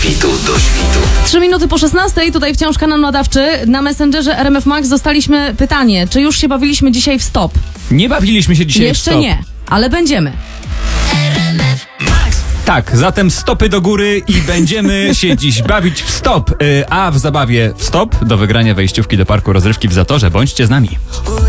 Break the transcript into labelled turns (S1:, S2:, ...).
S1: świtu do świtu.
S2: 3 minuty po 16, tutaj wciąż kanał nadawczy. Na Messengerze RMF Max dostaliśmy pytanie, czy już się bawiliśmy dzisiaj w stop?
S3: Nie bawiliśmy się dzisiaj w
S2: Jeszcze
S3: stop.
S2: nie, ale będziemy.
S3: Tak, zatem stopy do góry i będziemy się dziś bawić w stop. A w zabawie w stop do wygrania wejściówki do parku rozrywki w Zatorze. Bądźcie z nami.